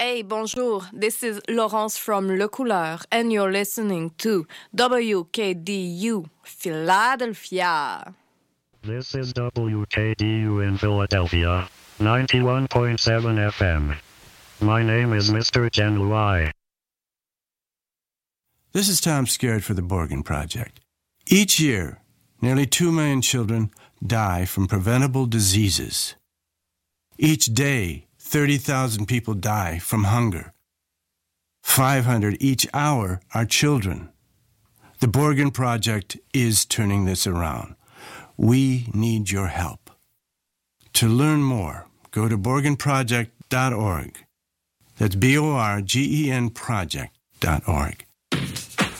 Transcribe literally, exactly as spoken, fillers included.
Hey, bonjour. This is Laurence from Le Couleur, and you're listening to W K D U Philadelphia. This is W K D U in Philadelphia, ninety-one point seven F M. My name is Mister Chen Luai. This is Tom Skerritt for the Borgen Project. Each year, nearly two million children die from preventable diseases. Each day, thirty thousand people die from hunger. five hundred each hour are children. The Borgen Project is turning this around. We need your help. To learn more, go to borgen project dot org. That's B O R G E N project dot org.